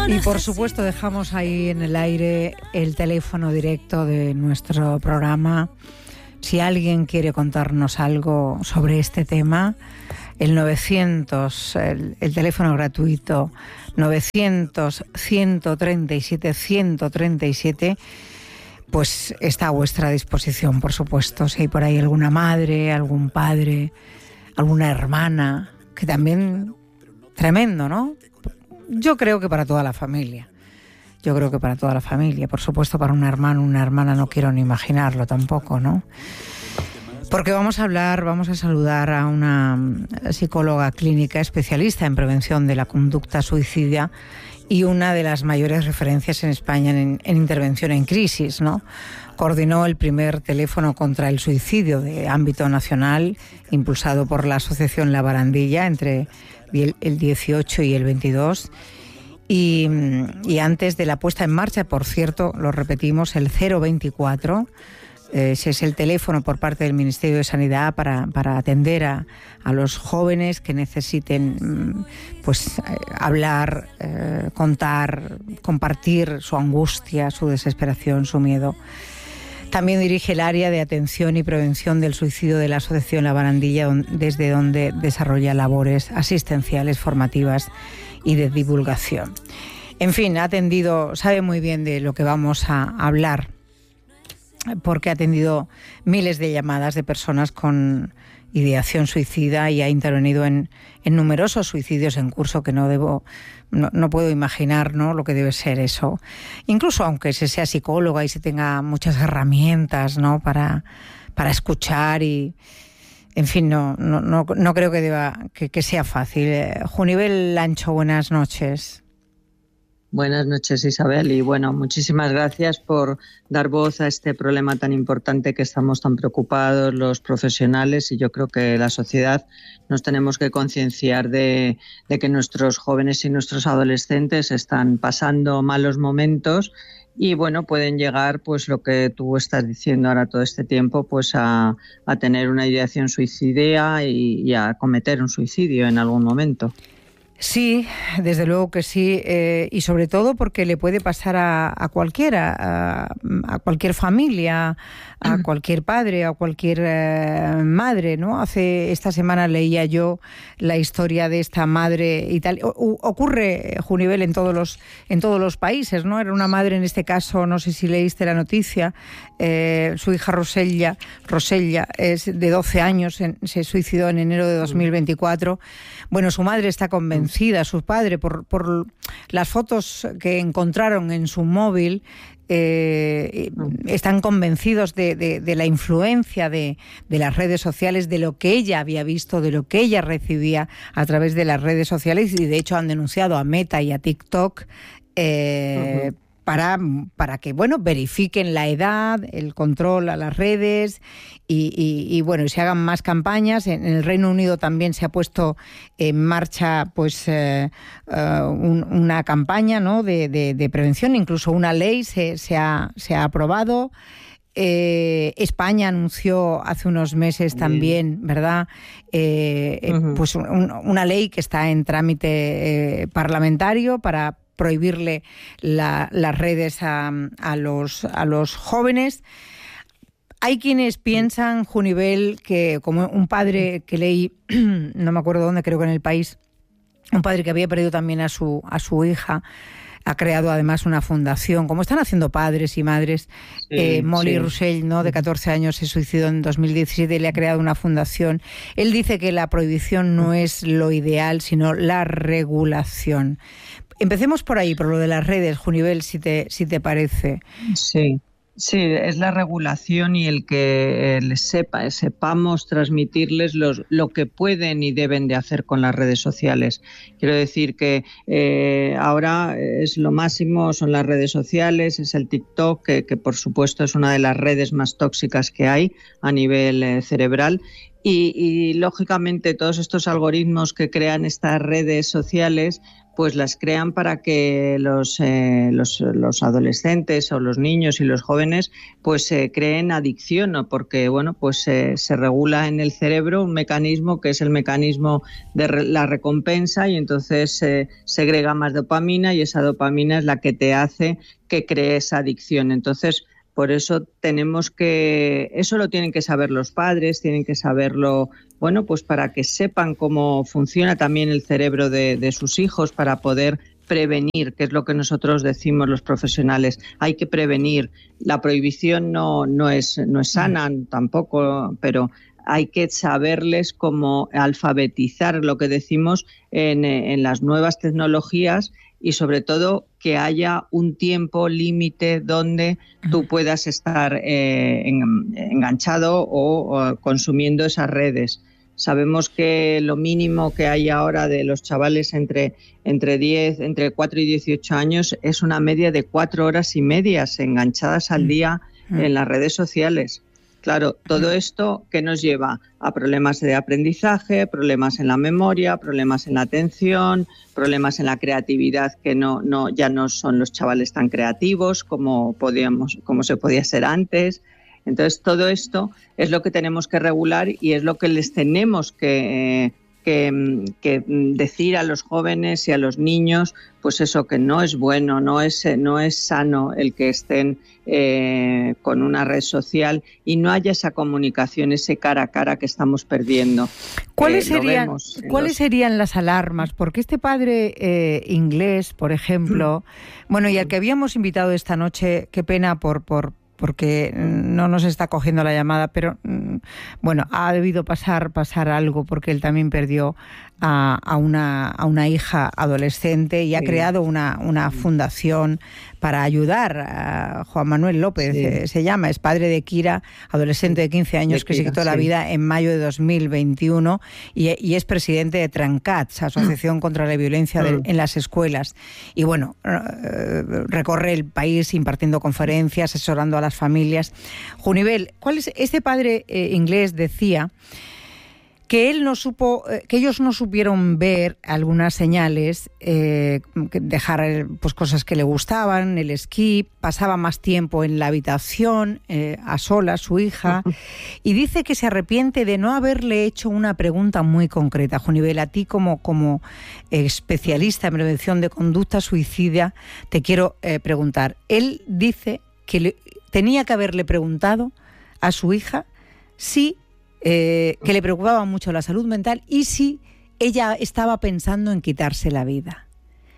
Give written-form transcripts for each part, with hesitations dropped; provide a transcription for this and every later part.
Y por supuesto dejamos ahí en el aire el teléfono directo de nuestro programa. Si alguien quiere contarnos algo sobre este tema, el 900, el teléfono gratuito, 900-137-137, pues está a vuestra disposición, por supuesto. Si hay por ahí alguna madre, algún padre, alguna hermana, que también tremendo, ¿no? Yo creo que para toda la familia. Por supuesto, para un hermano, una hermana, no quiero ni imaginarlo tampoco, ¿no? Porque vamos a saludar a una psicóloga clínica especialista en prevención de la conducta suicida y una de las mayores referencias en España en intervención en crisis, ¿no? Coordinó el primer teléfono contra el suicidio de ámbito nacional, impulsado por la Asociación La Barandilla entre el 18 y el 22. Y antes de la puesta en marcha, por cierto, lo repetimos, el 024, ese es el teléfono por parte del Ministerio de Sanidad para atender a los jóvenes que necesiten hablar, contar, compartir su angustia, su desesperación, su miedo. También dirige el área de atención y prevención del suicidio de la Asociación La Barandilla, desde donde desarrolla labores asistenciales, formativas y de divulgación. En fin, sabe muy bien de lo que vamos a hablar, porque ha atendido miles de llamadas de personas con ideación suicida y ha intervenido en numerosos suicidios en curso, que no puedo imaginar, ¿no?, lo que debe ser eso. Incluso aunque se sea psicóloga y se tenga muchas herramientas, ¿no?, para escuchar y... En fin, no creo que sea fácil. Junivel Lancho, buenas noches. Buenas noches, Isabel, y bueno, muchísimas gracias por dar voz a este problema tan importante que estamos tan preocupados los profesionales, y yo creo que la sociedad nos tenemos que concienciar de que nuestros jóvenes y nuestros adolescentes están pasando malos momentos y bueno, pueden llegar, pues lo que tú estás diciendo ahora todo este tiempo, pues a tener una ideación suicida y a cometer un suicidio en algún momento. Sí, desde luego que sí, y sobre todo porque le puede pasar a cualquiera, a cualquier familia, a cualquier padre, a cualquier madre, ¿no? Esta semana leía yo la historia de esta madre y tal. Ocurre, Junivel, en todos los países, ¿no? Era una madre, en este caso, no sé si leíste la noticia, su hija Rosella es de 12 años, se suicidó en enero de 2024. Bueno, su madre está convencida, su padre, por las fotos que encontraron en su móvil, están convencidos de la influencia de las redes sociales, de lo que ella había visto, de lo que ella recibía a través de las redes sociales, y de hecho han denunciado a Meta y a TikTok para que, bueno, verifiquen la edad, el control a las redes y bueno, se hagan más campañas. En el Reino Unido también se ha puesto en marcha una campaña, ¿no?, de prevención, incluso una ley se ha aprobado. España anunció hace unos meses también, ¿verdad?, pues una ley que está en trámite parlamentario para prohibirle las redes a los jóvenes. Hay quienes piensan, Junivel, que como un padre que leí, no me acuerdo dónde, creo que en El País, un padre que había perdido también a su hija, ha creado además una fundación, como están haciendo padres y madres. Molly Russell, ¿no?, de 14 años, se suicidó en 2017 y le ha creado una fundación. Él dice que la prohibición no es lo ideal, sino la regulación. Empecemos por ahí, por lo de las redes, Junivel, si te parece. Sí, es la regulación y el que sepamos transmitirles lo que pueden y deben de hacer con las redes sociales. Quiero decir que ahora es lo máximo, son las redes sociales, es el TikTok, que por supuesto es una de las redes más tóxicas que hay a nivel cerebral. Y lógicamente todos estos algoritmos que crean estas redes sociales pues las crean para que los adolescentes o los niños y los jóvenes pues creen adicción, ¿no? Porque bueno, pues se regula en el cerebro un mecanismo que es el mecanismo de la recompensa, y entonces se segrega más dopamina, y esa dopamina es la que te hace que crees adicción. Entonces, por eso eso lo tienen que saber los padres, tienen que saberlo, bueno, pues para que sepan cómo funciona también el cerebro de sus hijos, para poder prevenir, que es lo que nosotros decimos los profesionales. Hay que prevenir. La prohibición no es sana tampoco, pero hay que saberles cómo alfabetizar, lo que decimos, en las nuevas tecnologías, y sobre todo que haya un tiempo límite donde tú puedas estar enganchado o consumiendo esas redes. Sabemos que lo mínimo que hay ahora de los chavales entre 4 y 18 años es una media de 4 horas y media enganchadas al día en las redes sociales. Claro, todo esto que nos lleva a problemas de aprendizaje, problemas en la memoria, problemas en la atención, problemas en la creatividad, que ya no son los chavales tan creativos como se podía ser antes. Entonces, todo esto es lo que tenemos que regular, y es lo que les tenemos que decir a los jóvenes y a los niños, pues eso, que no es bueno, no es sano el que estén con una red social y no haya esa comunicación, ese cara a cara que estamos perdiendo. ¿Cuáles serían las alarmas? Porque este padre inglés, por ejemplo, bueno, y al que habíamos invitado esta noche, qué pena porque no nos está cogiendo la llamada, pero bueno, ha debido pasar algo, porque él también perdió a una hija adolescente y ha creado una fundación para ayudar a Juan Manuel López, se llama, es padre de Kira, adolescente de 15 años que se quitó la vida en mayo de 2021 y es presidente de Trencats, Asociación contra la Violencia en las Escuelas. Y bueno, recorre el país impartiendo conferencias, asesorando a las familias. Junivel, este padre inglés decía que ellos no supieron ver algunas señales, dejar pues cosas que le gustaban, el esquí, pasaba más tiempo en la habitación, a solas, su hija, y dice que se arrepiente de no haberle hecho una pregunta muy concreta. Junivel, a ti como especialista en prevención de conducta suicida, te quiero preguntar. Él dice que tenía que haberle preguntado a su hija que le preocupaba mucho la salud mental y si ella estaba pensando en quitarse la vida.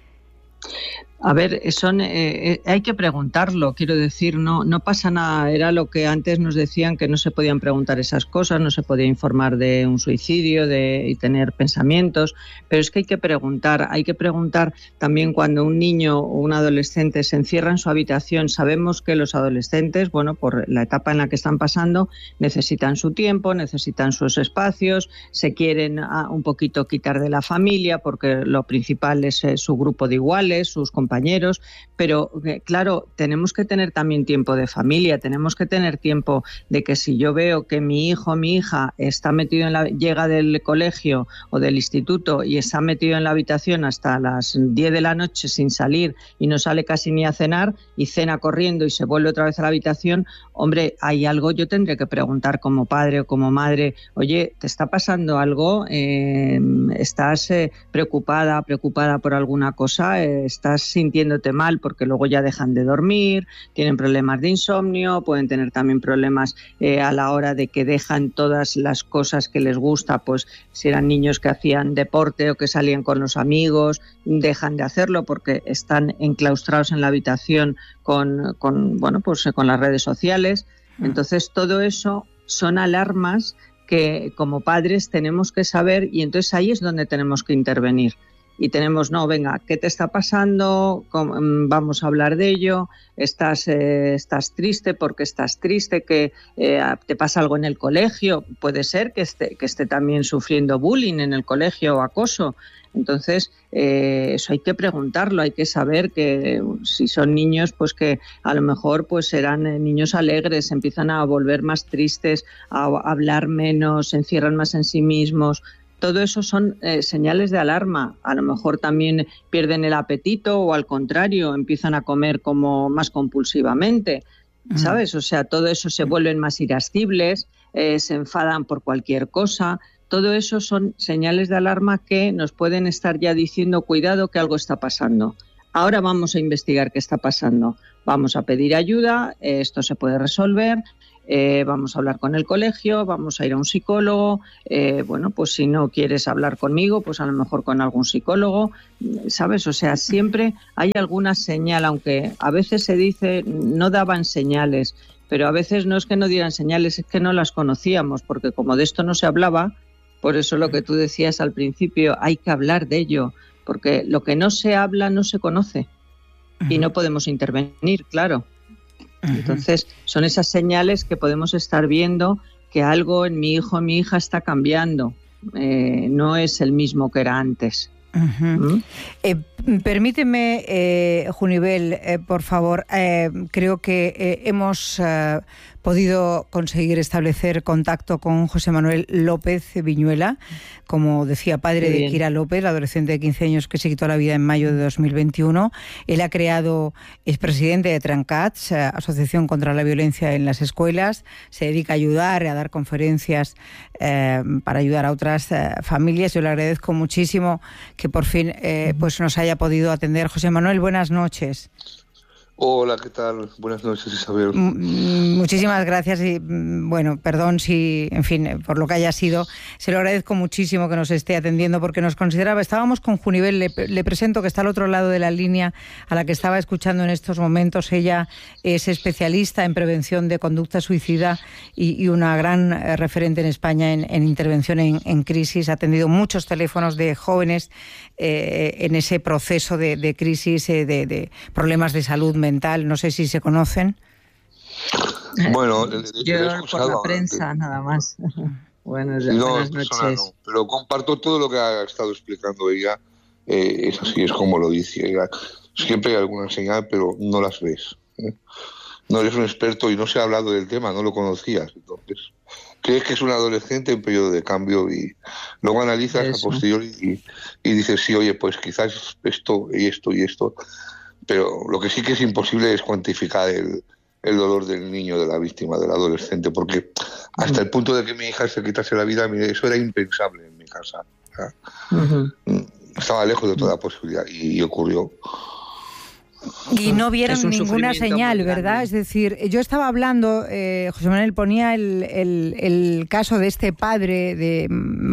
A ver, hay que preguntarlo, quiero decir, no pasa nada. Era lo que antes nos decían, que no se podían preguntar esas cosas, no se podía informar de un suicidio y tener pensamientos, pero es que hay que preguntar también cuando un niño o un adolescente se encierra en su habitación. Sabemos que los adolescentes, bueno, por la etapa en la que están pasando, necesitan su tiempo, necesitan sus espacios, se quieren un poquito quitar de la familia, porque lo principal es su grupo de iguales, sus compañeros, pero claro, tenemos que tener también tiempo de familia, tenemos que tener tiempo de que si yo veo que mi hijo o mi hija está metido llega del colegio o del instituto y está metido en la habitación hasta las 10 de la noche sin salir y no sale casi ni a cenar y cena corriendo y se vuelve otra vez a la habitación, hombre, hay algo, yo tendré que preguntar como padre o como madre, oye, ¿te está pasando algo? ¿Estás preocupada por alguna cosa? ¿Estás sintiéndote mal? Porque luego ya dejan de dormir, tienen problemas de insomnio, pueden tener también problemas a la hora de que dejan todas las cosas que les gusta, pues si eran niños que hacían deporte o que salían con los amigos, dejan de hacerlo porque están enclaustrados en la habitación con las redes sociales. Entonces todo eso son alarmas que como padres tenemos que saber, y entonces ahí es donde tenemos que intervenir. Y tenemos, venga, ¿qué te está pasando? Vamos a hablar de ello. Estás triste porque estás triste, que te pasa algo en el colegio. Puede ser que esté también sufriendo bullying en el colegio o acoso. Entonces, eso hay que preguntarlo, hay que saber que si son niños, pues que a lo mejor pues serán niños alegres, empiezan a volver más tristes, a hablar menos, se encierran más en sí mismos. todo eso son señales de alarma. A lo mejor también pierden el apetito o al contrario, empiezan a comer como más compulsivamente, ¿sabes? O sea, todo eso se vuelven más irascibles, se enfadan por cualquier cosa. Todo eso son señales de alarma que nos pueden estar ya diciendo, cuidado, que algo está pasando. Ahora vamos a investigar qué está pasando. Vamos a pedir ayuda, esto se puede resolver. Vamos a hablar con el colegio, vamos a ir a un psicólogo, bueno, pues si no quieres hablar conmigo, pues a lo mejor con algún psicólogo, ¿sabes? O sea, siempre hay alguna señal, aunque a veces se dice no daban señales, pero a veces no es que no dieran señales, es que no las conocíamos, porque como de esto no se hablaba, por eso lo que tú decías al principio, hay que hablar de ello, porque lo que no se habla no se conoce y no podemos intervenir, claro. Entonces, son esas señales que podemos estar viendo que algo en mi hijo o mi hija está cambiando. No es el mismo que era antes. Permíteme, Junivel, por favor, creo que hemos podido conseguir establecer contacto con José Manuel López Viñuela, como decía, padre de Kira López, la adolescente de 15 años que se quitó la vida en mayo de 2021. Él ha creado, es presidente de Trencats, Asociación contra la Violencia en las Escuelas, se dedica a ayudar, a dar conferencias para ayudar a otras familias. Yo le agradezco muchísimo que por fin pues nos haya podido atender. José Manuel, buenas noches. Hola, ¿qué tal? Buenas noches, Isabel. Muchísimas gracias y, bueno, perdón si, en fin, por lo que haya sido. Se lo agradezco muchísimo que nos esté atendiendo porque nos consideraba... Estábamos con Junivel, le presento que está al otro lado de la línea a la que estaba escuchando en estos momentos. Ella es especialista en prevención de conducta suicida y una gran referente en España en intervención en crisis. Ha atendido muchos teléfonos de jóvenes en ese proceso de crisis, de problemas de salud mental. No sé si se conocen. Bueno, yo por la prensa nada más. Buenas noches. No, pero comparto todo lo que ha estado explicando ella. Es así, es como lo dice ella. Siempre hay alguna señal, pero no las ves. No eres un experto y no se ha hablado del tema, no lo conocías. Entonces, crees que es un adolescente en periodo de cambio y luego analizas a posteriori y dices, sí, oye, pues quizás esto y esto y esto. Pero lo que sí que es imposible es cuantificar el dolor del niño, de la víctima, del adolescente, porque hasta el punto de que mi hija se quitase la vida, mire, eso era impensable en mi casa. Estaba lejos de toda posibilidad y ocurrió. Y no vieron ninguna señal, ¿verdad? Es decir, yo estaba hablando, José Manuel ponía el caso de este padre de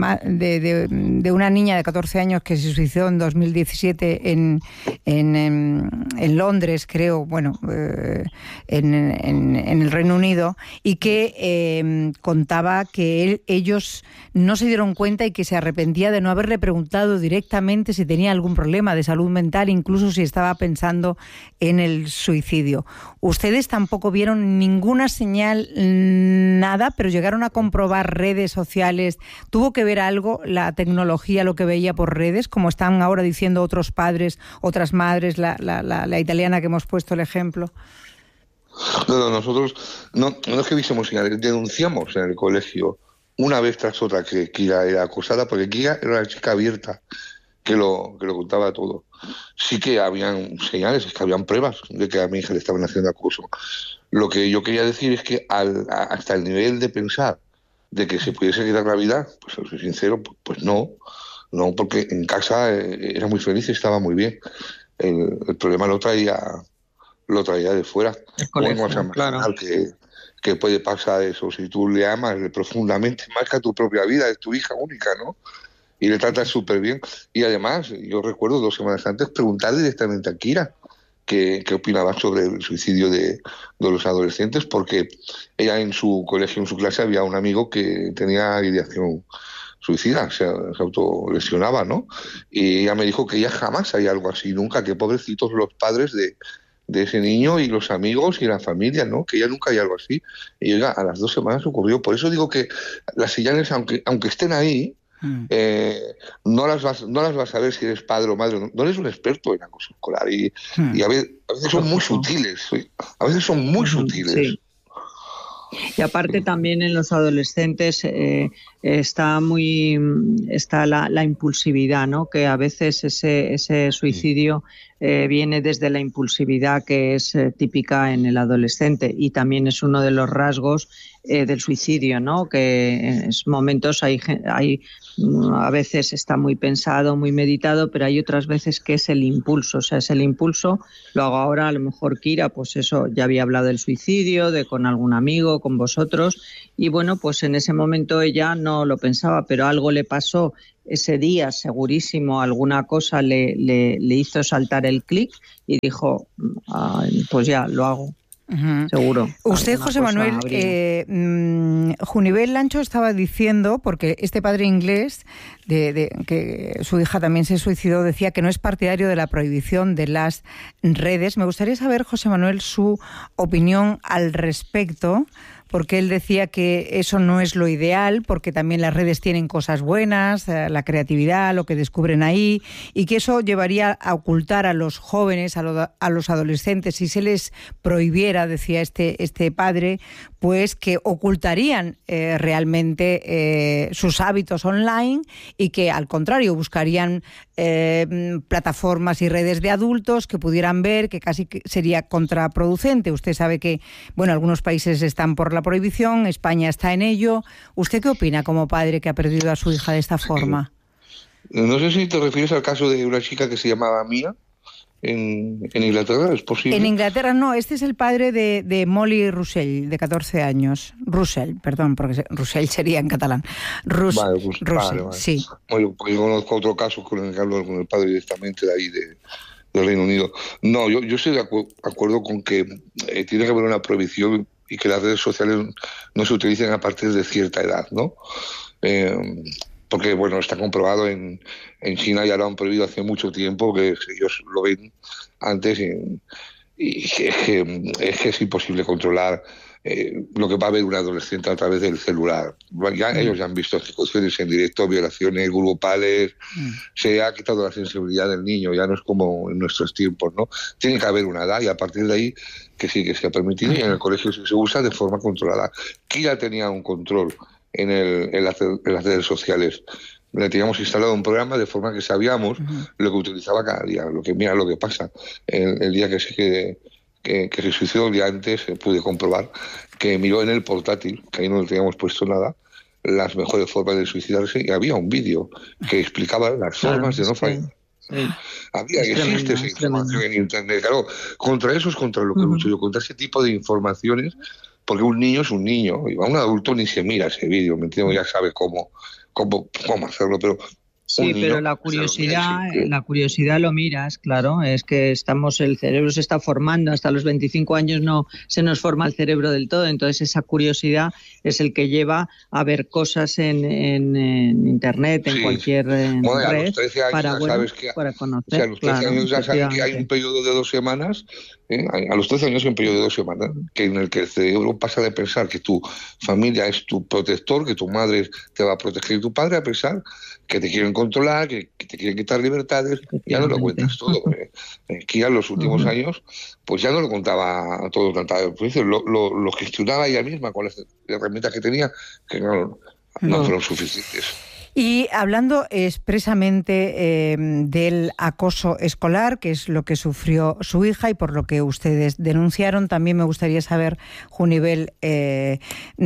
una niña de 14 años que se suicidó en 2017 en Londres, creo, bueno, en el Reino Unido, y que contaba que ellos no se dieron cuenta y que se arrepentía de no haberle preguntado directamente si tenía algún problema de salud mental, incluso si estaba pensando en el suicidio. Ustedes tampoco vieron ninguna señal, nada, pero llegaron a comprobar redes sociales. ¿Tuvo que ver algo la tecnología, lo que veía por redes, como están ahora diciendo otros padres, otras madres, la italiana que hemos puesto el ejemplo? No, nosotros no es que viésemos señales, denunciamos en el colegio una vez tras otra que Kira era acosada, porque Kira era una chica abierta que lo contaba todo. Sí que habían señales, es que habían pruebas de que a mi hija le estaban haciendo acoso. Lo que yo quería decir es que hasta el nivel de pensar de que se pudiese quitar la vida, pues soy sincero, pues no, porque en casa era muy feliz y estaba muy bien. El problema lo traía de fuera. Colegio, claro. Que puede pasar eso si tú le amas profundamente más que a tu propia vida, es tu hija única, ¿no? Y le tratas súper bien. Y además, yo recuerdo 2 semanas antes preguntar directamente a Kira qué opinaba sobre el suicidio de los adolescentes, porque ella en su colegio, en su clase, había un amigo que tenía ideación suicida, se autolesionaba, ¿no? Y ella me dijo que ella jamás hay algo así, nunca, que pobrecitos los padres de ese niño y los amigos y la familia, ¿no? Que ya nunca hay algo así. Y oiga, a las 2 semanas ocurrió. Por eso digo que las señales, aunque estén ahí, no las vas a ver si eres padre o madre. No eres un experto en acoso escolar y a veces son muy sutiles. A veces son muy sutiles. Y aparte también en los adolescentes está la impulsividad, ¿no? Que a veces ese suicidio viene desde la impulsividad que es típica en el adolescente, y también es uno de los rasgos del suicidio, ¿no? Que en momentos hay a veces está muy pensado, muy meditado, pero hay otras veces que es el impulso, o sea, es el impulso. Lo hago ahora, a lo mejor Kira, pues eso, ya había hablado del suicidio, con algún amigo, con vosotros, y bueno, pues en ese momento ella no lo pensaba, pero algo le pasó ese día, segurísimo, alguna cosa le hizo saltar el clic y dijo, pues ya, lo hago. Uh-huh. Seguro. Usted, José Manuel, Junivel Lancho estaba diciendo, porque este padre inglés, que su hija también se suicidó, decía que no es partidario de la prohibición de las redes. Me gustaría saber, José Manuel, su opinión al respecto, porque él decía que eso no es lo ideal, porque también las redes tienen cosas buenas, la creatividad, lo que descubren ahí, y que eso llevaría a ocultar a los jóvenes, a los adolescentes, si se les prohibiera, decía este padre, pues que ocultarían realmente sus hábitos online, y que al contrario buscarían plataformas y redes de adultos que pudieran ver, que casi sería contraproducente. Usted sabe que, bueno, algunos países están por la prohibición, España está en ello. ¿Usted qué opina como padre que ha perdido a su hija de esta forma? No sé si te refieres al caso de una chica que se llamaba Mia en Inglaterra, ¿es posible? En Inglaterra no, este es el padre de Molly Russell, de 14 años. Russell, perdón, porque Russell sería en catalán. Vale. Sí. Bueno, yo conozco otro caso con el que hablo con el padre directamente de ahí, del Reino Unido. No, yo estoy de acuerdo con que tiene que haber una prohibición y que las redes sociales no se utilicen a partir de cierta edad, ¿no? Porque, bueno, está comprobado en China, ya lo han prohibido hace mucho tiempo, que ellos lo ven antes, y es que es imposible controlar lo que va a ver un adolescente a través del celular. Ellos ya han visto ejecuciones en directo, violaciones grupales, se ha quitado la sensibilidad del niño, ya no es como en nuestros tiempos, ¿no? Tiene que haber una edad, y a partir de ahí que sí que se ha permitido, y en el colegio se usa de forma controlada. Kira tenía un control en las redes sociales. Le teníamos instalado un programa de forma que sabíamos lo que utilizaba cada día, lo que pasa. El día que se suicidó, el día antes, pude comprobar que miró en el portátil, que ahí no le teníamos puesto nada, las mejores formas de suicidarse, y había un vídeo que explicaba las formas de no fallar. Sí. Existe esa información en internet. Claro, contra eso es contra lo que lucho yo, contra ese tipo de informaciones, porque un niño es un niño, y a un adulto ni se mira ese vídeo, ¿me entiendes? Ya sabe cómo hacerlo, pero... Sí, pero la curiosidad lo miras, claro, es que el cerebro se está formando, hasta los 25 años no se nos forma el cerebro del todo, entonces esa curiosidad es el que lleva a ver cosas en internet, en cualquier red, a los 13 años para conocer. A los 13 años ya saben que hay un periodo de 2 semanas, a los 13 años hay un periodo de 2 semanas, en el que el cerebro pasa de pensar que tu familia es tu protector, que tu madre te va a proteger, y tu padre a pensar que te quieren controlar, que te quieren quitar libertades. Ya no lo cuentas todo. Kira en los últimos años, pues ya no lo contaba todo tratado. Pues lo gestionaba ella misma con las herramientas que tenía, que no fueron suficientes. Y hablando expresamente del acoso escolar, que es lo que sufrió su hija y por lo que ustedes denunciaron, también me gustaría saber, Junivel, ¿qué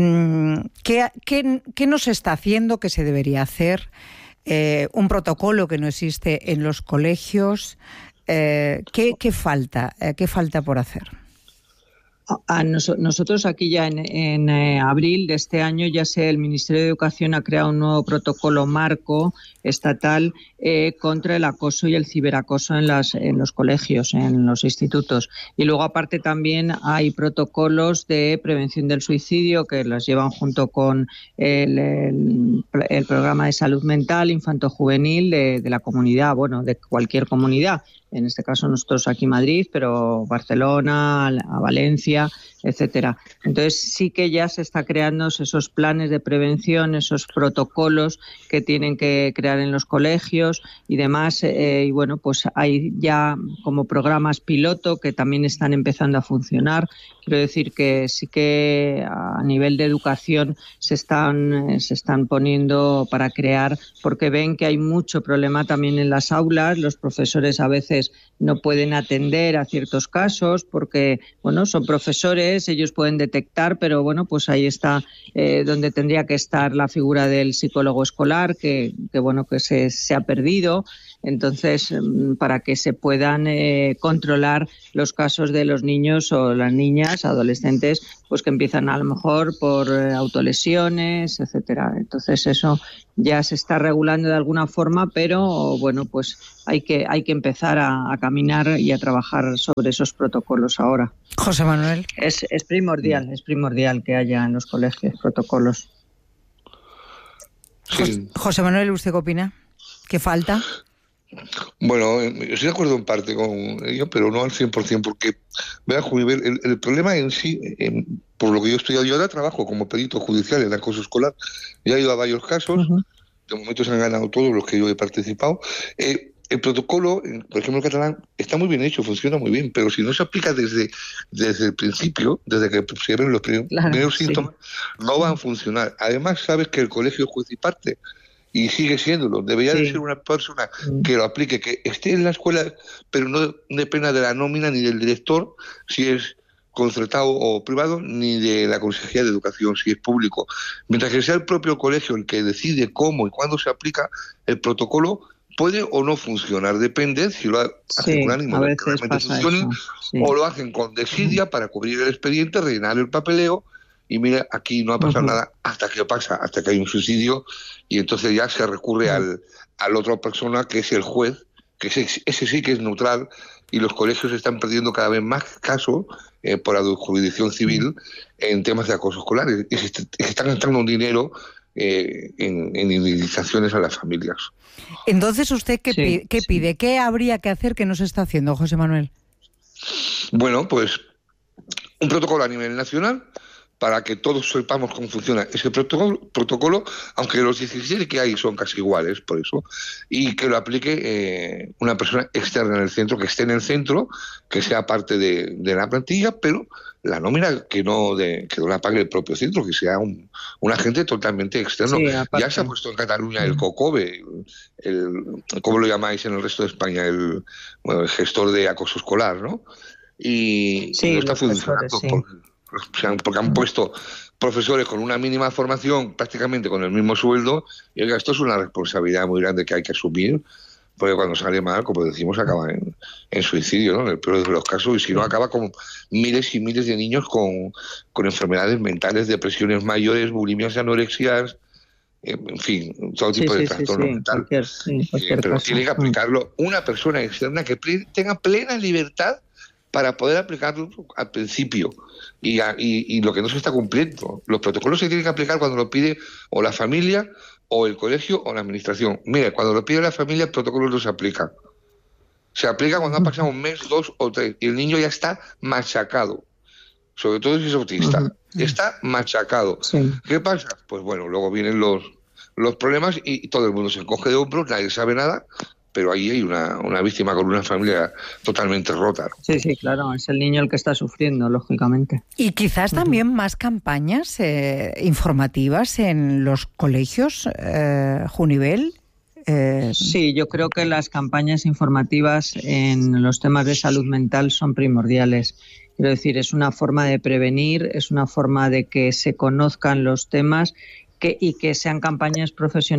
no se está haciendo, qué se debería hacer? Un protocolo que no existe en los colegios. ¿Qué falta por hacer? Nosotros aquí ya en abril de este año el Ministerio de Educación ha creado un nuevo protocolo marco estatal contra el acoso y el ciberacoso en los colegios, en los institutos. Y luego aparte también hay protocolos de prevención del suicidio que los llevan junto con el programa de salud mental infanto-juvenil de la comunidad, bueno, de cualquier comunidad. en este caso nosotros aquí en Madrid, pero Barcelona, a Valencia, etcétera. Entonces sí que ya se está creando esos planes de prevención, esos protocolos que tienen que crear en los colegios y demás, y bueno, pues hay ya como programas piloto que también están empezando a funcionar. Quiero decir que sí que a nivel de educación se están poniendo para crear, porque ven que hay mucho problema también en las aulas. Los profesores a veces no pueden atender a ciertos casos porque, bueno, son profesores, ellos pueden detectar, pero bueno, pues ahí está donde tendría que estar la figura del psicólogo escolar, que bueno, que se ha perdido. Entonces, para que se puedan controlar los casos de los niños o las niñas, adolescentes, pues que empiezan a lo mejor por autolesiones, etcétera. Entonces, eso ya se está regulando de alguna forma, pero bueno, pues hay que empezar a caminar y a trabajar sobre esos protocolos ahora. José Manuel. Es primordial que haya en los colegios protocolos. Sí. José Manuel, ¿usted qué opina? ¿Qué falta? Bueno, yo estoy de acuerdo en parte con ello, pero no al 100%, porque, vea, Julio, el problema en sí, por lo que yo he estudiado, yo ahora trabajo como perito judicial en acoso escolar, ya he ido a varios casos, de momento se han ganado todos los que yo he participado. El protocolo, por ejemplo, en catalán, está muy bien hecho, funciona muy bien, pero si no se aplica desde el principio, desde que se ven los primeros síntomas, no van a funcionar. Además, sabes que el colegio es juez y parte, y sigue siéndolo. Debería de ser una persona que lo aplique, que esté en la escuela, pero no dependa de la nómina ni del director, si es concertado o privado, ni de la Consejería de Educación, si es público. Mientras que sea el propio colegio el que decide cómo y cuándo se aplica el protocolo, puede o no funcionar, depende si lo hacen con ánimo de que realmente funcione, o lo hacen con desidia para cubrir el expediente, rellenar el papeleo, y mira, aquí no ha pasado nada hasta que hay un suicidio, y entonces ya se recurre al otra persona, que es el juez, que ese sí que es neutral, y los colegios están perdiendo cada vez más casos por la jurisdicción civil en temas de acoso escolar, y se están gastando un dinero en indemnizaciones a las familias. Entonces, ¿usted qué pide? ¿Qué habría que hacer que no se está haciendo, José Manuel? Bueno, pues un protocolo a nivel nacional para que todos sepamos cómo funciona ese protocolo, aunque los 17 que hay son casi iguales, por eso, y que lo aplique una persona externa en el centro, que esté en el centro, que sea parte de la plantilla, pero la nómina que no la pague el propio centro, que sea un agente totalmente externo. Ya se ha puesto en Cataluña el COCOBE, ¿cómo lo llamáis en el resto de España? El gestor de acoso escolar, ¿no? Y no está funcionando porque han puesto profesores con una mínima formación, prácticamente con el mismo sueldo, y oiga, esto es una responsabilidad muy grande que hay que asumir, porque cuando sale mal, como decimos, acaba en suicidio, ¿no? En el peor de los casos, y si no, acaba con miles y miles de niños con enfermedades mentales, depresiones mayores, bulimias, anorexias, en fin, todo tipo de trastorno mental. Pero tiene que aplicarlo una persona externa que tenga plena libertad para poder aplicarlo al principio, y lo que no se está cumpliendo. Los protocolos se tienen que aplicar cuando lo pide o la familia, o el colegio, o la administración. Mire, cuando lo pide la familia, el protocolo no se aplica. Se aplica cuando ha pasado un mes, 2 o 3, y el niño ya está machacado. Sobre todo si es autista. Está machacado. ¿Qué pasa? Pues bueno, luego vienen los problemas y todo el mundo se encoge de hombros, nadie sabe nada, pero ahí hay una víctima con una familia totalmente rota, ¿no? Sí, claro, es el niño el que está sufriendo, lógicamente. Y quizás también más campañas informativas en los colegios, Junivel. Sí, yo creo que las campañas informativas en los temas de salud mental son primordiales. Quiero decir, es una forma de prevenir, es una forma de que se conozcan los temas y que sean campañas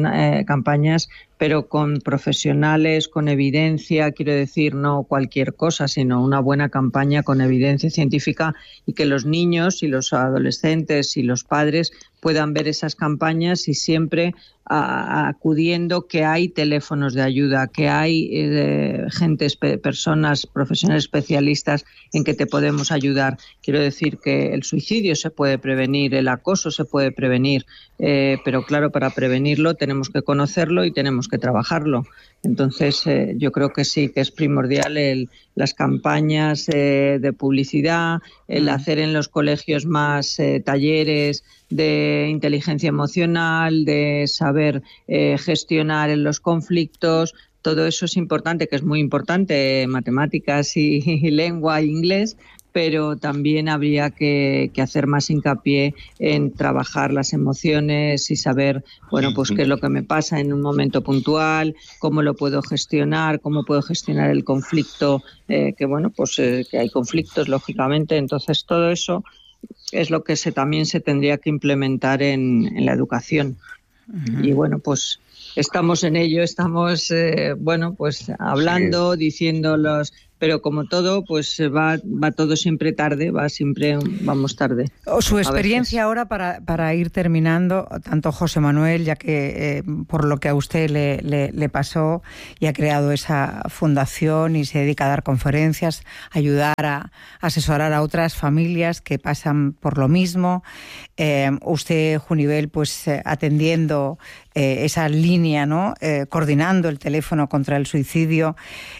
pero con profesionales, con evidencia, quiero decir, no cualquier cosa, sino una buena campaña con evidencia científica, y que los niños y los adolescentes y los padres puedan ver esas campañas y siempre acudiendo, que hay teléfonos de ayuda, que hay personas, profesionales especialistas en que te podemos ayudar. Quiero decir que el suicidio se puede prevenir, el acoso se puede prevenir, pero claro, para prevenirlo tenemos que conocerlo y tenemos que trabajarlo. Entonces, yo creo que sí, que es primordial las campañas de publicidad, el hacer en los colegios más talleres de inteligencia emocional, de saber gestionar en los conflictos. Todo eso es importante, que es muy importante, matemáticas y lengua e inglés, pero también habría que hacer más hincapié en trabajar las emociones y saber, bueno, pues qué es lo que me pasa en un momento puntual, cómo lo puedo gestionar, cómo puedo gestionar el conflicto, que hay conflictos, lógicamente. Entonces, todo eso es lo que también se tendría que implementar en la educación. Y bueno, pues estamos en ello, estamos hablando, diciéndolos, pero como todo, pues va todo siempre tarde, vamos tarde. Su experiencia ahora para ir terminando, tanto José Manuel, ya que por lo que a usted le pasó y ha creado esa fundación y se dedica a dar conferencias, ayudar a asesorar a otras familias que pasan por lo mismo. Usted, Junivel, pues atendiendo esa línea, ¿no? Coordinando el teléfono contra el suicidio.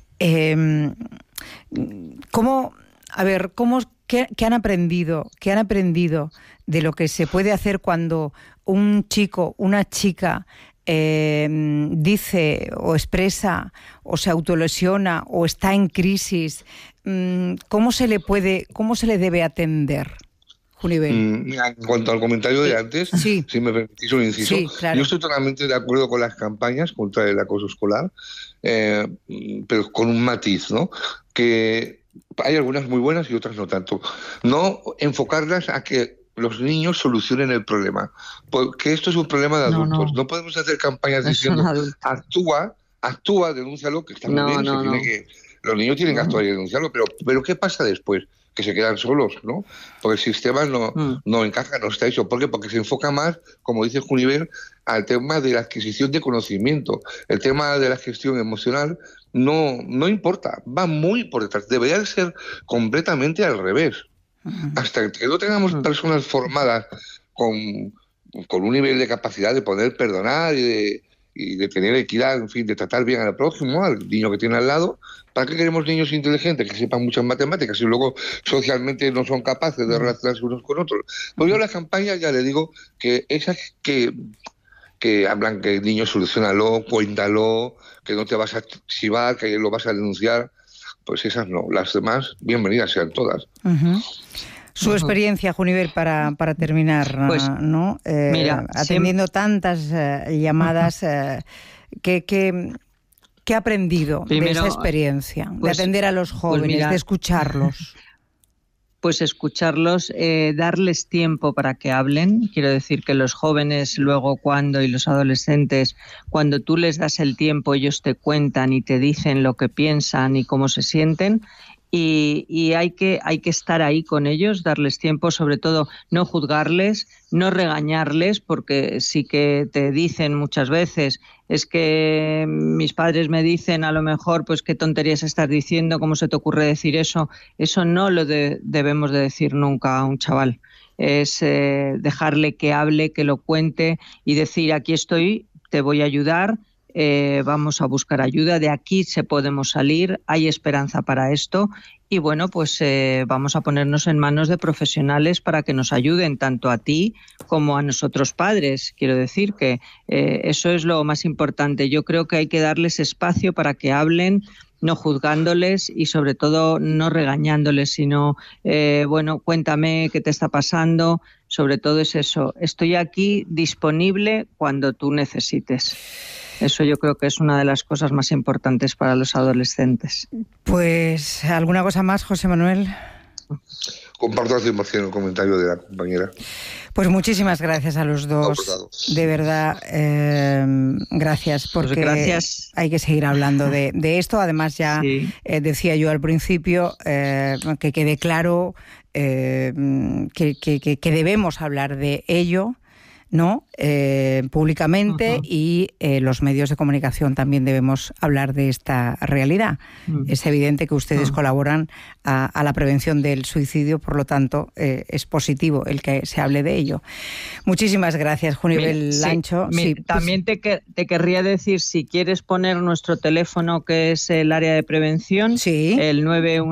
¿Qué han aprendido? ¿Qué han aprendido de lo que se puede hacer cuando un chico, una chica dice o expresa o se autolesiona o está en crisis? ¿Cómo se le debe atender? En cuanto al comentario de antes, sí. Si me permitís un inciso, sí, claro. Yo estoy totalmente de acuerdo con las campañas contra el acoso escolar, pero con un matiz, ¿no? Que hay algunas muy buenas y otras no tanto. No enfocarlas a que los niños solucionen el problema, porque esto es un problema de adultos. No podemos hacer campañas diciendo actúa, denúncialo, que está muy bien, los niños tienen que actuar y denunciarlo, pero ¿qué pasa después? Que se quedan solos, ¿no? Porque el sistema no encaja, no está hecho. ¿Por qué? Porque se enfoca más, como dice Junivel, al tema de la adquisición de conocimiento. El tema de la gestión emocional no importa, va muy por detrás. Debería ser completamente al revés. Hasta que no tengamos personas formadas con un nivel de capacidad de poder perdonar y de tener equidad, en fin, de tratar bien al prójimo, al niño que tiene al lado. ¿Para qué queremos niños inteligentes que sepan muchas matemáticas y luego socialmente no son capaces de relacionarse unos con otros? Pues yo las campañas ya le digo que esas que hablan que el niño solucionalo, cuéntalo, que no te vas a chivar, que lo vas a denunciar, pues esas no. Las demás, bienvenidas sean todas. Su experiencia, Junivel, para terminar, pues, ¿no? Mira, atendiendo tantas llamadas, ¿qué ha aprendido de esa experiencia? De atender a los jóvenes, de escucharlos. Pues escucharlos, darles tiempo para que hablen. Quiero decir que los jóvenes luego y los adolescentes, cuando tú les das el tiempo, ellos te cuentan y te dicen lo que piensan y cómo se sienten. Y hay que estar ahí con ellos, darles tiempo, sobre todo no juzgarles, no regañarles, porque sí que te dicen muchas veces, es que mis padres me dicen a lo mejor, pues qué tonterías estás diciendo, cómo se te ocurre decir eso. Eso no lo debemos de decir nunca a un chaval. Es dejarle que hable, que lo cuente y decir, aquí estoy, te voy a ayudar. Vamos a buscar ayuda, de aquí podemos salir, hay esperanza para esto y bueno, pues vamos a ponernos en manos de profesionales para que nos ayuden tanto a ti como a nosotros padres. Quiero decir que eso es lo más importante. Yo creo que hay que darles espacio para que hablen, no juzgándoles y sobre todo no regañándoles, sino cuéntame qué te está pasando. Sobre todo es eso, estoy aquí disponible cuando tú necesites. Eso yo creo que es una de las cosas más importantes para los adolescentes. Pues, ¿alguna cosa más, José Manuel? Comparto al 100% el comentario de la compañera. Pues muchísimas gracias a los dos. De verdad, gracias, porque pues gracias. Hay que seguir hablando de esto. Además, ya decía yo al principio que quede claro que debemos hablar de ello, ¿no? Públicamente, y los medios de comunicación también debemos hablar de esta realidad. Es evidente que ustedes colaboran a la prevención del suicidio, por lo tanto es positivo el que se hable de ello. Muchísimas gracias, Junivel Lancho. También te querría decir, si quieres poner nuestro teléfono, que es el área de prevención, el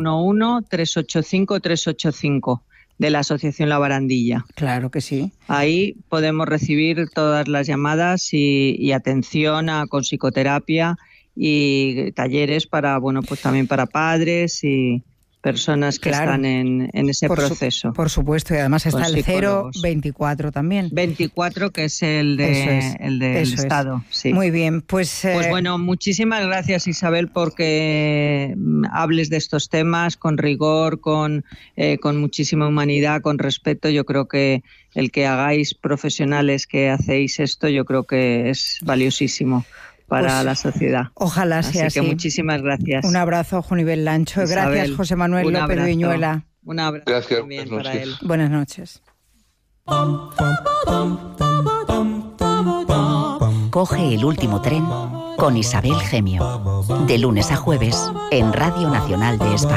911-385-385. de la Asociación La Barandilla. Claro que sí. Ahí podemos recibir todas las llamadas y atención con psicoterapia y talleres para, pues también para padres y personas que están en ese proceso. Por supuesto, y además está el 024 también. 24, que es el del Estado. Sí. Muy bien, pues bueno, muchísimas gracias, Isabel, porque hables de estos temas con rigor, con muchísima humanidad, con respeto. Yo creo que el que hagáis profesionales que hacéis esto, yo creo que es valiosísimo para la sociedad. Ojalá sea así. Así que muchísimas gracias. Un abrazo, Junivel Lancho. Isabel, gracias, José Manuel López Viñuela. Un abrazo gracias, también para él. Buenas noches. Coge el último tren con Isabel Gemio. De lunes a jueves en Radio Nacional de España.